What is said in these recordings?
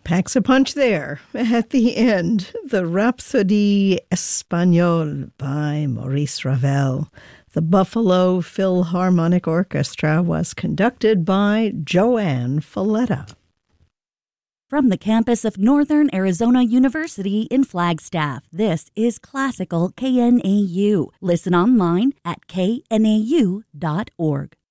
Packs a punch there. At the end, the Rhapsodie Espagnole by Maurice Ravel. The Buffalo Philharmonic Orchestra was conducted by Joanne Falletta. From the campus of Northern Arizona University in Flagstaff, this is Classical KNAU. Listen online at knau.org.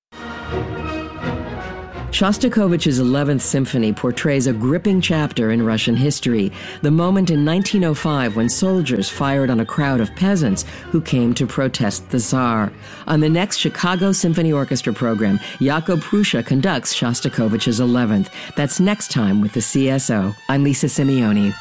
Shostakovich's 11th Symphony portrays a gripping chapter in Russian history, the moment in 1905 when soldiers fired on a crowd of peasants who came to protest the Tsar. On the next Chicago Symphony Orchestra program, Jakub Prussia conducts Shostakovich's 11th. That's next time with the CSO. I'm Lisa Simeone.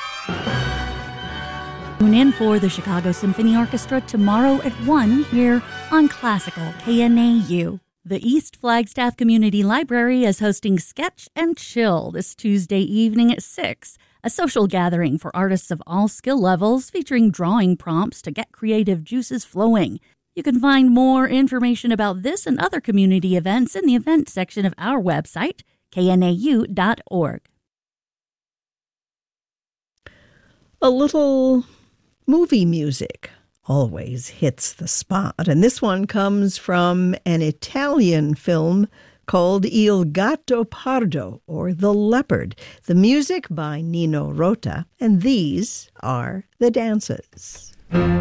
Tune in for the Chicago Symphony Orchestra tomorrow at 1 here on Classical KNAU. The East Flagstaff Community Library is hosting Sketch and Chill this Tuesday evening at 6, a social gathering for artists of all skill levels featuring drawing prompts to get creative juices flowing. You can find more information about this and other community events in the event section of our website, knau.org. A little movie music always hits the spot. And this one comes from an Italian film called Il Gatto Pardo, or The Leopard. The music by Nino Rota, and these are the dances.